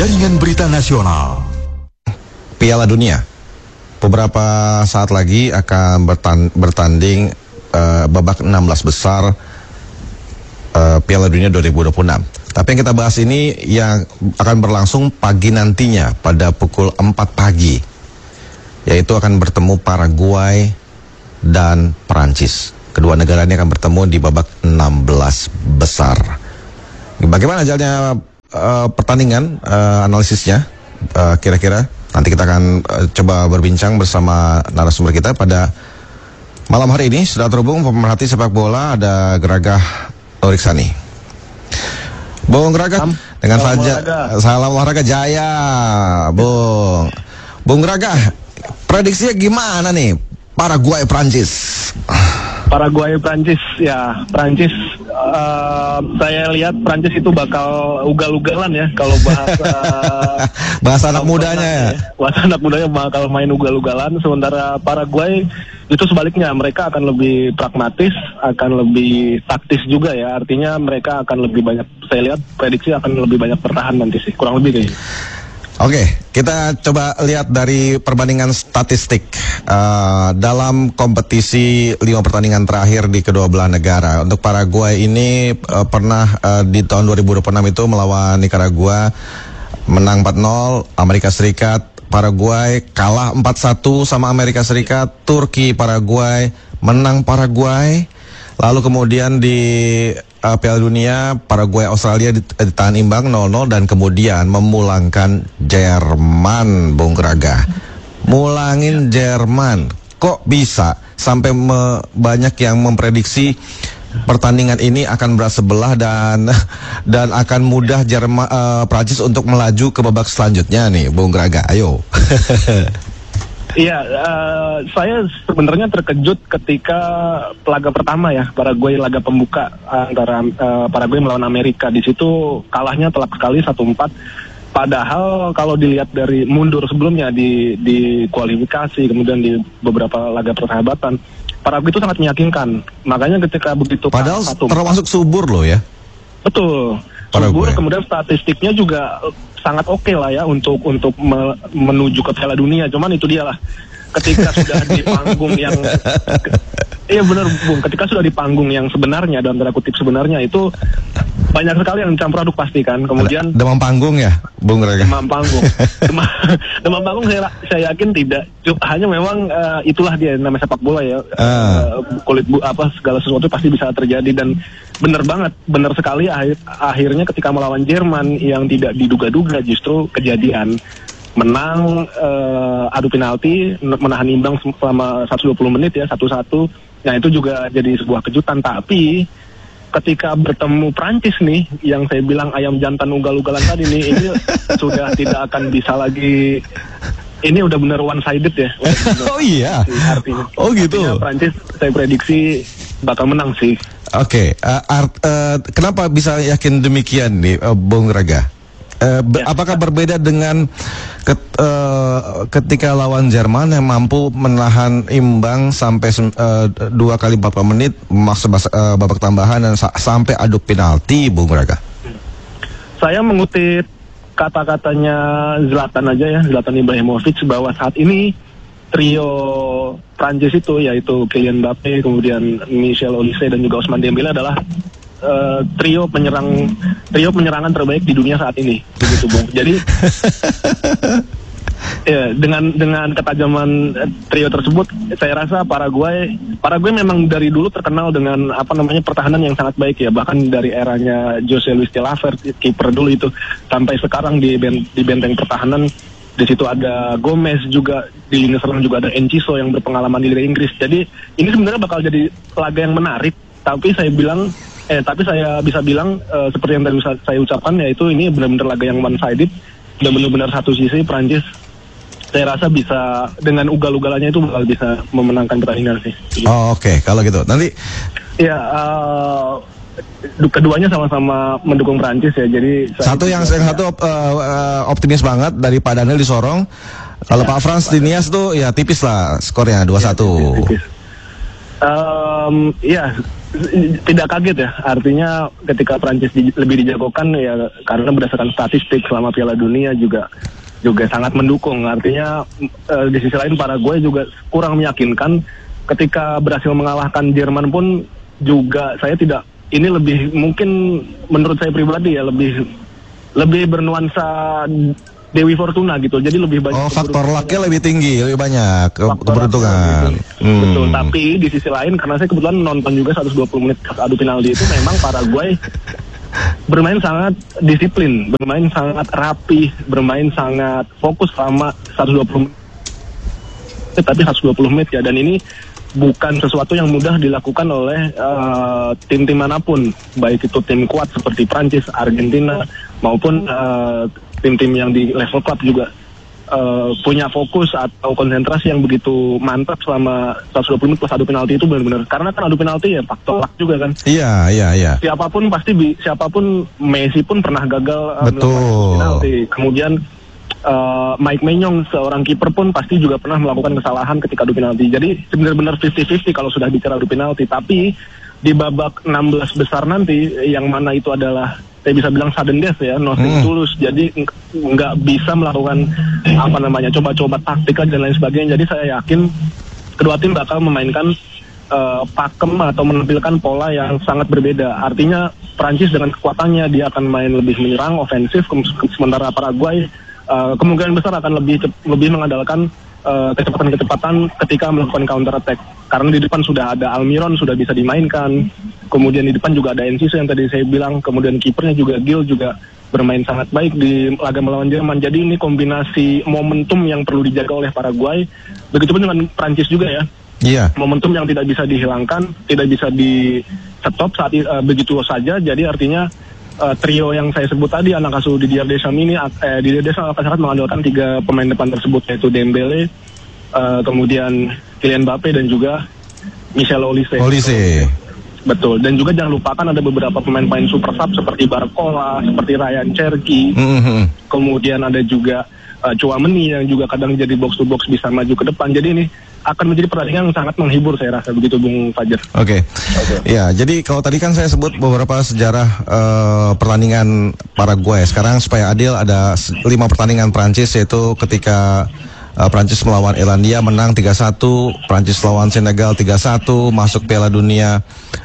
Jaringan Berita Nasional. Piala Dunia beberapa saat lagi akan bertanding babak 16 besar Piala Dunia 2026. Tapi yang kita bahas ini yang akan berlangsung pagi nantinya pada pukul 4 pagi, yaitu akan bertemu Paraguay dan Perancis. Kedua negara ini akan bertemu di babak 16 besar. Bagaimana jalannya pertandingan, analisisnya kira-kira? Nanti kita akan coba berbincang bersama narasumber kita pada malam hari ini. Sudah terhubung pemerhati sepak bola, ada Geragah Nuriksani. Bung Geragah, dengan salam olahraga Jaya, Bung Geragah, prediksinya gimana nih Paraguay Prancis? Paraguay Prancis, ya Prancis, saya lihat Prancis itu bakal ugal-ugalan ya kalau bahasa anak mudanya ya. Bahasa anak mudanya bakal main ugal-ugalan, sementara Paraguay itu sebaliknya, mereka akan lebih pragmatis, akan lebih taktis juga ya, artinya mereka akan lebih banyak, saya lihat prediksi akan lebih banyak bertahan nanti sih, kurang lebih kayaknya. Oke, kita coba lihat dari perbandingan statistik dalam kompetisi 5 pertandingan terakhir di kedua belah negara. Untuk Paraguay ini pernah di tahun 2026 itu melawan Nicaragua menang 4-0, Amerika Serikat Paraguay kalah 4-1 sama Amerika Serikat, Turki Paraguay menang Paraguay. Lalu kemudian di Piala Dunia Paraguay Australia ditahan imbang 0-0 dan kemudian memulangkan Jerman, Bung Geragah. Mulangin Jerman. Kok bisa sampai banyak yang memprediksi pertandingan ini akan berat sebelah dan akan mudah Prancis untuk melaju ke babak selanjutnya nih, Bung Geragah. Ayo. Iya, saya sebenarnya terkejut ketika laga pertama ya, Paraguay laga pembuka antara Paraguay melawan Amerika. Di situ kalahnya telak sekali 1-4. Padahal kalau dilihat dari mundur sebelumnya di kualifikasi, kemudian di beberapa laga persahabatan, Paraguay itu sangat meyakinkan. Makanya ketika begitu padahal termasuk subur loh ya. Betul. Paraguay. Subur, kemudian statistiknya juga sangat oke lah ya untuk menuju ke Piala Dunia. Cuman itu dia lah, ketika sudah di panggung yang iya benar Bung, ketika sudah di panggung yang sebenarnya, dalam tanda kutip sebenarnya, itu banyak sekali yang campur aduk pasti kan. Kemudian demam panggung ya, Bung Geragah. Demam panggung. Demam panggung saya yakin tidak. Hanya memang itulah dia namanya sepak bola ya. Segala sesuatu pasti bisa terjadi, dan benar sekali akhirnya ketika melawan Jerman yang tidak diduga-duga justru kejadian. Menang adu penalti, menahan imbang selama 120 menit ya, 1-1. Nah itu juga jadi sebuah kejutan, tapi ketika bertemu Prancis nih, yang saya bilang ayam jantan ugal-ugalan tadi nih, ini sudah tidak akan bisa lagi. Ini udah benar one-sided ya. Oh iya. Artinya. Oh gitu. Artinya Prancis saya prediksi bakal menang sih. Oke. Kenapa bisa yakin demikian nih, Bung Geragah? Apakah berbeda dengan ketika lawan Jerman yang mampu menahan imbang sampai 2 kali 40 menit, maksa babak tambahan dan sampai adu penalti, Bung Geragah? Saya mengutip kata-katanya Zlatan aja ya, Zlatan Ibrahimovic, bahwa saat ini trio Prancis itu, yaitu Kylian Mbappe, kemudian Michel Olise dan juga Ousmane Dembele adalah trio penyerangan terbaik di dunia saat ini, begitu Bung. Jadi ya, dengan ketajaman trio tersebut, saya rasa Paraguay memang dari dulu terkenal dengan pertahanan yang sangat baik ya, bahkan dari eranya Jose Luis de la Fuente, kiper dulu itu, sampai sekarang di benteng pertahanan. Di situ ada Gomez juga, di lini serang juga ada Enciso yang berpengalaman di Liga Inggris. Jadi ini sebenarnya bakal jadi laga yang menarik, tapi saya bisa bilang seperti yang tadi saya ucapkan, yaitu ini benar-benar laga yang one-sided, dan benar-benar satu sisi Prancis saya rasa bisa dengan ugal-ugalannya itu bakal bisa memenangkan pertandingan sih. Oh, oke. Kalau gitu nanti ya keduanya sama-sama mendukung Prancis ya. Jadi satu optimis banget dari Pak Daniel di Sorong. Kalau Pak Frans di Nias tuh ya tipis lah skornya 2-1. Tipis. Ya, tidak kaget ya. Artinya ketika Prancis lebih dijagokan ya karena berdasarkan statistik selama Piala Dunia juga sangat mendukung. Artinya di sisi lain Paraguay juga kurang meyakinkan. Ketika berhasil mengalahkan Jerman pun juga saya tidak. Ini lebih mungkin menurut saya pribadi ya lebih bernuansa Dewi Fortuna gitu, jadi lebih banyak. Oh, faktor lucknya lebih tinggi, lebih banyak Faktor keberuntungan. Betul, tapi di sisi lain karena saya kebetulan nonton juga 120 menit adu penalti itu memang Paraguay bermain sangat disiplin, bermain sangat rapi, bermain sangat fokus selama 120 menit. Tapi 120 menit ya, dan ini bukan sesuatu yang mudah dilakukan oleh tim-tim manapun, baik itu tim kuat seperti Prancis, Argentina, maupun tim-tim yang di level klub juga punya fokus atau konsentrasi yang begitu mantap selama 120 menit plus adu penalti itu benar-benar. Karena kan adu penalti ya faktor luck juga kan. Iya. Siapapun Messi pun pernah gagal Betul. penalti. Kemudian Mike Maignan seorang kiper pun pasti juga pernah melakukan kesalahan ketika adu penalti. Jadi benar-benar 50-50 kalau sudah bicara adu penalti. Tapi di babak 16 besar nanti yang mana itu adalah saya bisa bilang sudden death ya, nothing tulus. Jadi nggak bisa melakukan coba-coba taktik dan lain sebagainya. Jadi saya yakin kedua tim bakal memainkan pakem atau menampilkan pola yang sangat berbeda. Artinya Prancis dengan kekuatannya dia akan main lebih menyerang, ofensif, sementara Paraguay kemungkinan besar akan lebih mengandalkan kecepatan-kecepatan ketika melakukan counter attack. Karena di depan sudah ada Almiron, sudah bisa dimainkan. Kemudian di depan juga ada Enciso yang tadi saya bilang. Kemudian kipernya juga Gil juga bermain sangat baik di laga melawan Jerman. Jadi ini kombinasi momentum yang perlu dijaga oleh Paraguay. Begitupun dengan Prancis juga ya. Iya. Momentum yang tidak bisa dihilangkan, tidak bisa di stop saat begitu saja. Jadi artinya trio yang saya sebut tadi, anak asuh Didier Deschamps ini, Didier Deschamps akan sangat mengandalkan 3 pemain depan tersebut, yaitu Dembele, kemudian Kylian Mbappe dan juga Michel Olise. Betul, dan juga jangan lupakan ada beberapa pemain-pemain super sub seperti Barcola, seperti Ryan Cherki, kemudian ada juga Chouameni yang juga kadang jadi box to box bisa maju ke depan. Jadi ini akan menjadi pertandingan yang sangat menghibur saya rasa, begitu Bung Fajar. Oke. Ya, jadi kalau tadi kan saya sebut beberapa sejarah pertandingan Paraguay. Sekarang supaya adil ada 5 pertandingan Prancis, yaitu ketika Prancis melawan Irlandia menang 3-1, Prancis lawan Senegal 3-1, masuk Piala Dunia.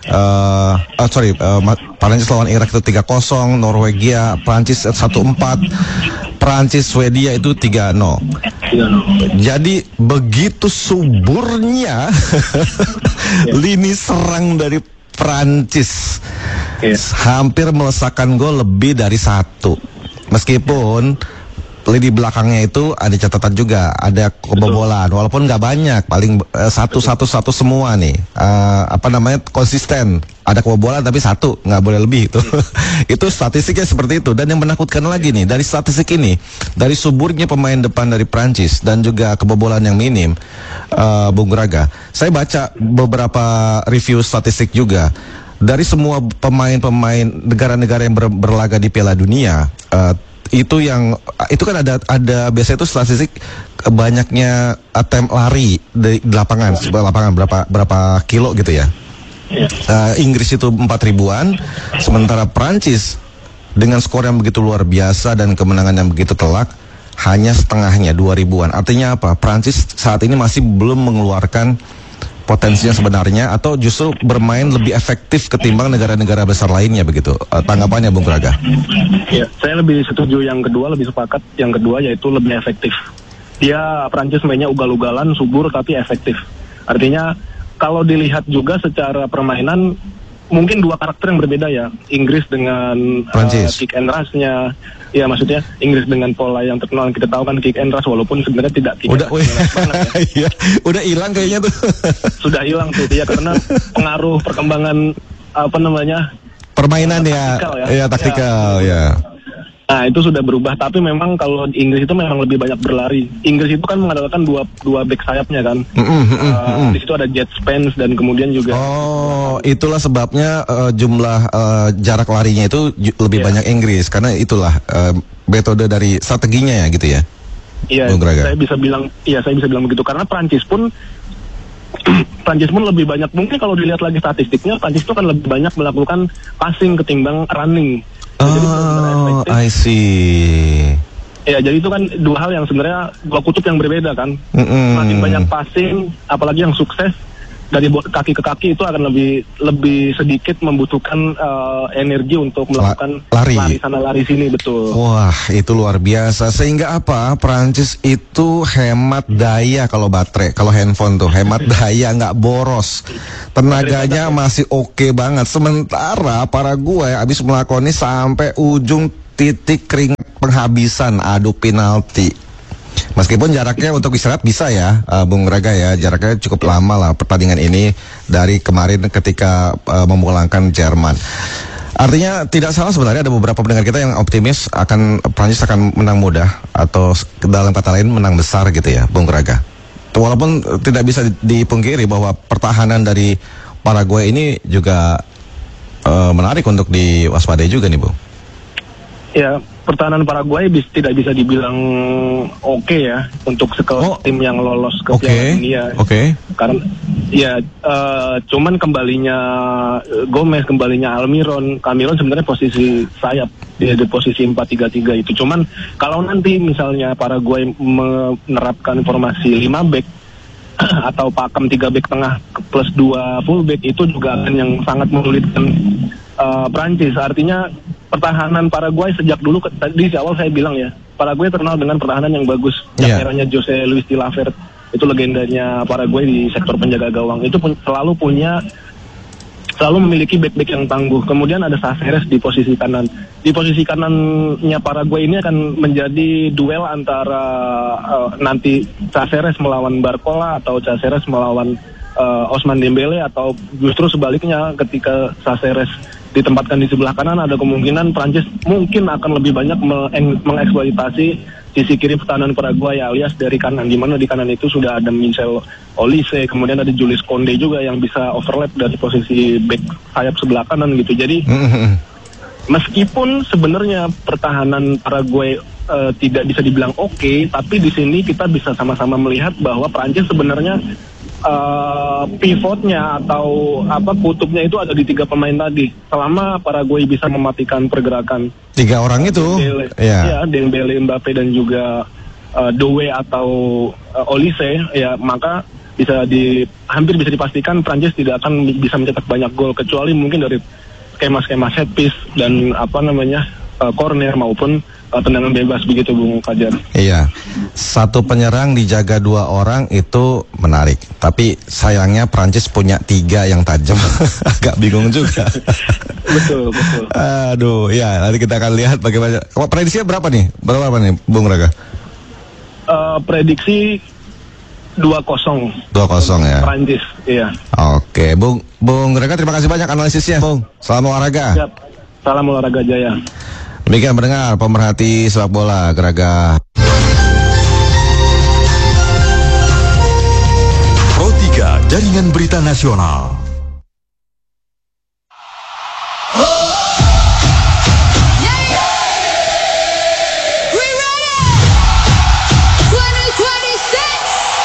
Prancis lawan Irak itu 3-0, Norwegia Prancis 1-4, Prancis Swedia itu 3-0. Jadi begitu suburnya lini serang dari Prancis, hampir melesakkan gol lebih dari 1. Meskipun lini belakangnya itu ada catatan juga, ada kebobolan, walaupun nggak banyak, paling satu semua nih, konsisten. Ada kebobolan tapi 1, nggak boleh lebih itu. Itu statistiknya seperti itu. Dan yang menakutkan lagi nih, dari statistik ini, dari suburnya pemain depan dari Prancis dan juga kebobolan yang minim, Bung Raga, saya baca beberapa review statistik juga. Dari semua pemain-pemain negara-negara yang berlaga di Piala Dunia, itu kan ada biasanya itu statistik banyaknya attempt lari di lapangan berapa kilo gitu ya. Inggris itu 4.000-an, sementara Prancis dengan skor yang begitu luar biasa dan kemenangan yang begitu telak hanya setengahnya, 2.000-an. Artinya apa? Prancis saat ini masih belum mengeluarkan potensinya sebenarnya, atau justru bermain lebih efektif ketimbang negara-negara besar lainnya begitu. Tanggapannya Bung Raga? Ya, saya lebih setuju yang kedua, lebih sepakat yang kedua, yaitu lebih efektif. Dia Prancis mainnya ugal-ugalan, subur tapi efektif. Artinya kalau dilihat juga secara permainan mungkin 2 karakter yang berbeda ya. Inggris dengan kick and rush-nya. Ya maksudnya Inggris dengan pola yang terkenal, kita tahu kan kick and rush, walaupun sebenarnya tidak udah banget ya. Udah hilang kayaknya tuh. Sudah hilang tuh ya, karena pengaruh perkembangan permainan taktikal ya. Nah itu sudah berubah, tapi memang kalau Inggris itu memang lebih banyak berlari. Inggris itu kan mengandalkan dua back sayapnya kan. Di situ ada Jet Spence dan kemudian juga. Oh, itulah sebabnya jumlah jarak larinya itu lebih banyak Inggris, karena itulah metode dari strateginya ya gitu ya. Iya, saya bisa bilang begitu, karena Prancis pun Prancis pun lebih banyak, mungkin kalau dilihat lagi statistiknya, Prancis itu kan lebih banyak melakukan passing ketimbang running. Jadi benar-benar efektif. I see. Ya, jadi itu kan dua hal yang sebenarnya dua kutub yang berbeda kan. Semakin banyak passing, apalagi yang sukses dari kaki ke kaki, itu akan lebih sedikit membutuhkan energi untuk melakukan lari sana lari sini, betul. Wah, itu luar biasa. Sehingga apa? Prancis itu hemat daya kalau baterai, kalau handphone tuh hemat daya, nggak boros. Tenaganya masih oke banget. Sementara Paraguay habis melakoni sampai ujung titik keringat penghabisan adu penalti. Meskipun jaraknya untuk istirahat bisa ya, Bung Raga ya, jaraknya cukup lama lah pertandingan ini dari kemarin ketika memulangkan Jerman. Artinya tidak salah sebenarnya, ada beberapa pendengar kita yang optimis Prancis akan menang mudah atau dalam kata lain menang besar gitu ya, Bung Raga. Walaupun tidak bisa dipungkiri bahwa pertahanan dari Paraguay ini juga menarik untuk diwaspadai juga nih, Bung. Ya, pertahanan Paraguay tidak bisa dibilang oke ya untuk sekelas tim yang lolos ke Piala Dunia. Karena ya cuman kembalinya Gomez, kembalinya Almiron sebenarnya posisi sayap di posisi 4-3-3 itu. Cuman kalau nanti misalnya Paraguay menerapkan formasi 5 back atau pakem 3 back tengah plus 2 full back, itu juga akan yang sangat menyulitkan Prancis. Artinya pertahanan Paraguay sejak dulu, tadi di awal saya bilang ya, Paraguay terkenal dengan pertahanan yang bagus. Yang eranya Jose Luis de la Ferte, itu legendanya Paraguay di sektor penjaga gawang, itu selalu memiliki back-back yang tangguh. Kemudian ada Cáceres di posisi kanan. Di posisi kanannya Paraguay ini akan menjadi duel antara nanti Cáceres melawan Barcola atau Cáceres melawan Ousmane Dembele, atau justru sebaliknya ketika Cáceres ditempatkan di sebelah kanan, ada kemungkinan Prancis mungkin akan lebih banyak mengeksploitasi sisi kiri pertahanan Paraguay alias dari kanan, di mana di kanan itu sudah ada Michel Olise, kemudian ada Jules Koundé juga yang bisa overlap dari posisi back sayap sebelah kanan gitu. Jadi meskipun sebenarnya pertahanan Paraguay tidak bisa dibilang oke, tapi di sini kita bisa sama-sama melihat bahwa Prancis sebenarnya pivotnya atau kutubnya itu ada di 3 pemain tadi. Selama Paraguay bisa mematikan pergerakan 3 orang itu, Dembele, Mbappe dan juga Doué atau Olise, ya maka hampir bisa dipastikan Prancis tidak akan bisa mencetak banyak gol, kecuali mungkin dari skema-skema set piece dan corner maupun tendangan bebas begitu, Bung Fajar. Iya, satu penyerang dijaga 2 orang itu menarik, tapi sayangnya Prancis punya 3 yang tajam. Agak bingung juga. Betul. Aduh, ya nanti kita akan lihat bagaimana. Prediksinya berapa nih, Bung Raga? Prediksi 2-0 ya. Prancis, iya. Oke, Bung Raga, terima kasih banyak analisisnya, Bung. Salam olahraga. Siap. Salam olahraga jaya. Demikian pendengar pemerhati sepak bola Geraga. Pro 3 Jaringan Berita Nasional.